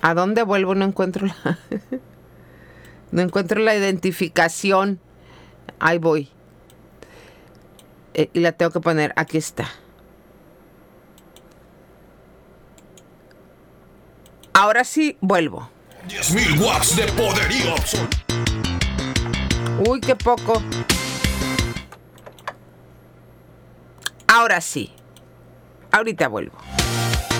¿A dónde vuelvo? No encuentro la... no encuentro la identificación. Ahí voy. Y la tengo que poner. Aquí está. Ahora sí, vuelvo. 10.000 watts de poderío absoluto. Uy, qué poco. Ahora sí. Ahorita vuelvo.